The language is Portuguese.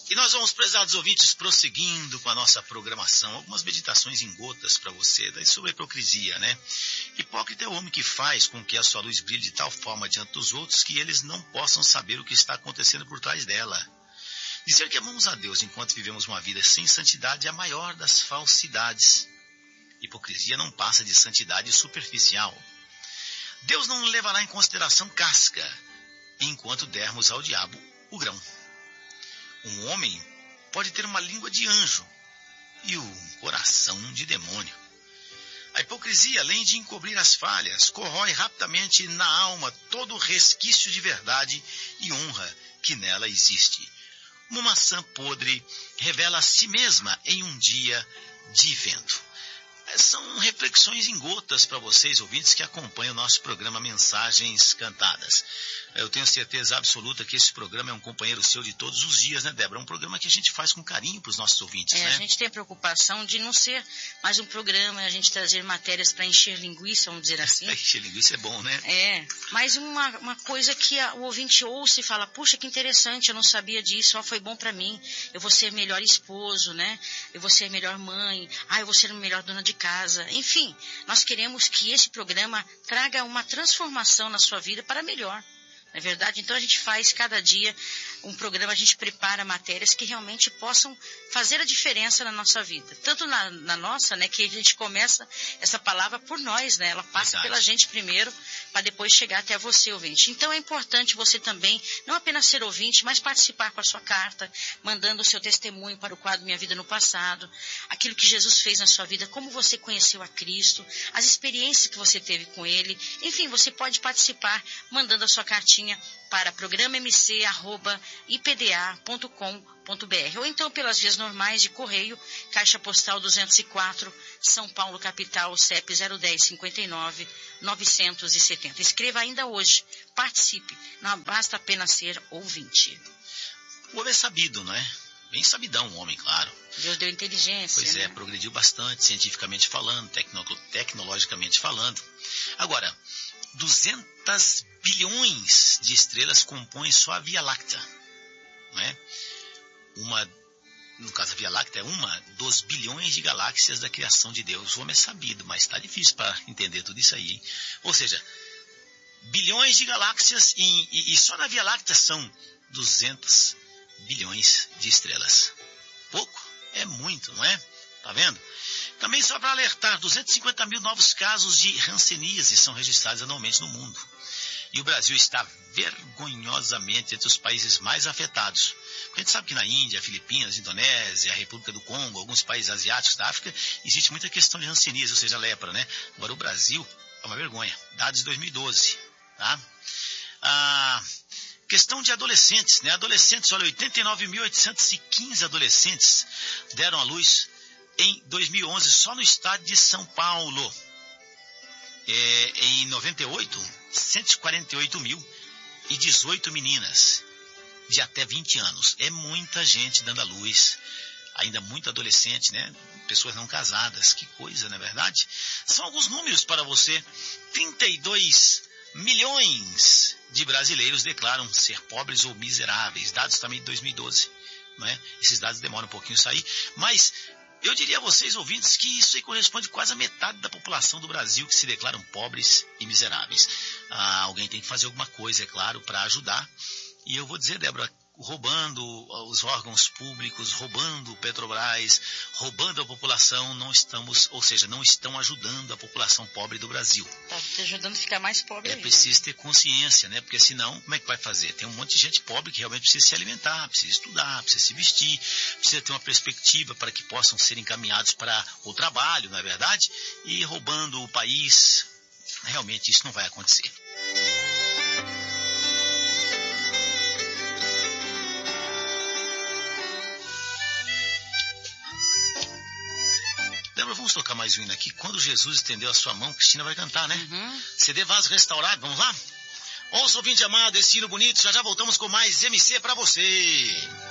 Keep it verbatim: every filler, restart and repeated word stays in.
E nós vamos, prezados ouvintes, prosseguindo com a nossa programação. Algumas meditações em gotas para você, daí sobre a hipocrisia, né? Hipócrita é o homem que faz com que a sua luz brilhe de tal forma diante dos outros que eles não possam saber o que está acontecendo por trás dela. Dizer que amamos a Deus enquanto vivemos uma vida sem santidade é a maior das falsidades. Hipocrisia não passa de santidade superficial. Deus não levará em consideração casca, enquanto dermos ao diabo o grão. Um homem pode ter uma língua de anjo e um coração de demônio. A hipocrisia, além de encobrir as falhas, corrói rapidamente na alma todo o resquício de verdade e honra que nela existe. Uma maçã podre revela a si mesma em um dia de vento. São reflexões em gotas para vocês, ouvintes, que acompanham o nosso programa Mensagens Cantadas. Eu tenho certeza absoluta que esse programa é um companheiro seu de todos os dias, né, Débora? É um programa que a gente faz com carinho para os nossos ouvintes, é, né? A gente tem a preocupação de não ser mais um programa, a gente trazer matérias para encher linguiça, vamos dizer assim. Encher linguiça é bom, né? É, mas uma, uma coisa que a, o ouvinte ouça e fala, puxa, que interessante, eu não sabia disso, ó, foi bom para mim, eu vou ser melhor esposo, né? Eu vou ser melhor mãe, ah, eu vou ser melhor dona de casa. Enfim, nós queremos que esse programa traga uma transformação na sua vida para melhor. Não é verdade? Então a gente faz cada dia um programa, a gente prepara matérias que realmente possam fazer a diferença na nossa vida. Tanto na, na nossa, né, que a gente começa essa palavra por nós, né? Ela passa Verdade. Pela gente primeiro, para depois chegar até você, ouvinte. Então é importante você também, não apenas ser ouvinte, mas participar com a sua carta, mandando o seu testemunho para o quadro Minha Vida no Passado, aquilo que Jesus fez na sua vida, como você conheceu a Cristo, as experiências que você teve com Ele. Enfim, você pode participar mandando a sua cartinha para programa m c arroba i p d a ponto com ponto b r ou então pelas vias normais de correio, Caixa Postal duzentos e quatro, São Paulo, capital, C E P zero um zero cinco nove nove sete zero. Escreva ainda hoje, participe, não basta apenas ser ouvinte. O homem é sabido, não é? Bem sabidão o homem, claro. Deus deu inteligência. Pois né? é, progrediu bastante, cientificamente falando, tecno, tecnologicamente falando. Agora, duzentos bilhões de estrelas compõem só a Via Láctea, não é? Uma, no caso a Via Láctea é uma dos bilhões de galáxias da criação de Deus. O homem é sabido, mas está difícil para entender tudo isso aí, hein? Ou seja, bilhões de galáxias e, e, e só na Via Láctea são duzentos bilhões de estrelas. Pouco? É muito, não é? Tá vendo? Também só para alertar, duzentos e cinquenta mil novos casos de hanseníase são registrados anualmente no mundo. E o Brasil está vergonhosamente entre os países mais afetados. Porque a gente sabe que na Índia, Filipinas, Indonésia, a República do Congo, alguns países asiáticos da África, existe muita questão de hanseníase, ou seja, lepra, né? Agora o Brasil é uma vergonha. Dados de dois mil e doze, tá? Ah, questão de adolescentes, né? Adolescentes, olha, oitenta e nove mil oitocentos e quinze adolescentes deram à luz em dois mil e onze, só no estado de São Paulo. É, em noventa e oito, cento e quarenta e oito mil e dezoito meninas de até vinte anos. É muita gente dando à luz, ainda muito adolescente, né? Pessoas não casadas, que coisa, não é verdade? São alguns números para você. trinta e dois milhões de brasileiros declaram ser pobres ou miseráveis. Dados também de dois mil e doze, não é? Esses dados demoram um pouquinho a sair, mas eu diria a vocês, ouvintes, que isso aí corresponde quase a metade da população do Brasil que se declaram pobres e miseráveis. Ah, alguém tem que fazer alguma coisa, é claro, para ajudar. E eu vou dizer, Débora, roubando os órgãos públicos, roubando o Petrobras, roubando a população, não estamos, ou seja, não estão ajudando a população pobre do Brasil. Está te ajudando a ficar mais pobre. É aí, preciso né? ter consciência, né? Porque senão, como é que vai fazer? Tem um monte de gente pobre que realmente precisa se alimentar, precisa estudar, precisa se vestir, precisa ter uma perspectiva para que possam ser encaminhados para o trabalho, não é verdade? E roubando o país, realmente isso não vai acontecer. Vamos tocar mais um hino aqui. Quando Jesus estendeu a sua mão, Cristina vai cantar, né? Uhum. C D Vaso Restaurado, vamos lá? Ouça, ouvinte amado, esse hino bonito. Já já voltamos com mais M C pra você.